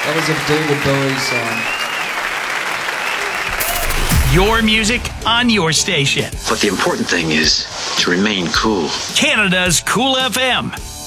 That was a David Bowie song. Your music on your station. But the important thing is to remain cool. Canada's Cool FM.